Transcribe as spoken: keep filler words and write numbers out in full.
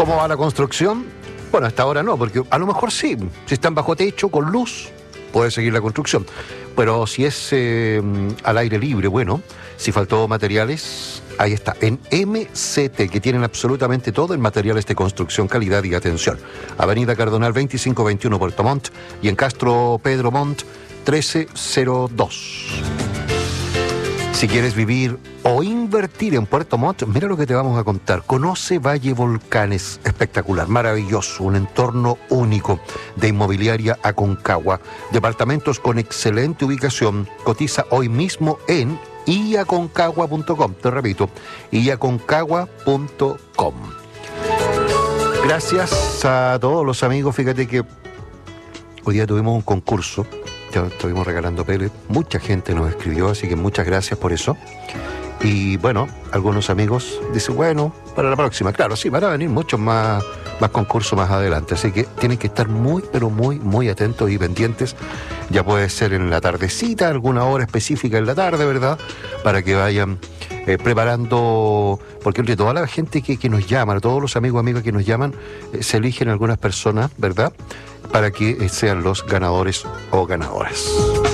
¿Cómo va la construcción? Bueno, hasta ahora no, porque a lo mejor sí. Si están bajo techo, con luz, puede seguir la construcción. Pero si es eh, al aire libre, bueno, si faltó materiales, ahí está. En M C T, que tienen absolutamente todo en materiales de construcción, calidad y atención. Avenida Cardonal veinticinco veintiuno, Puerto Montt, y en Castro Pedro Montt, trece cero dos. Si quieres vivir o invertir en Puerto Montt, mira lo que te vamos a contar. Conoce Valle Volcanes, espectacular, maravilloso, un entorno único de Inmobiliaria Aconcagua. Departamentos con excelente ubicación. Cotiza hoy mismo en i aconcagua punto com. Te repito, i aconcagua punto com. Gracias a todos los amigos. Fíjate que hoy día tuvimos un concurso. Ya estuvimos regalando pellets. Mucha gente nos escribió, así que muchas gracias por eso. Y bueno, algunos amigos dicen, bueno, para la próxima. Claro, sí, van a venir muchos más, más concursos más adelante. Así que tienen que estar muy, pero muy, muy atentos y pendientes. Ya puede ser en la tardecita, alguna hora específica en la tarde, ¿verdad? Para que vayan eh, preparando, porque entre toda la gente que, que nos llama, todos los amigos amigas que nos llaman, eh, se eligen algunas personas, ¿verdad? Para que sean los ganadores o ganadoras.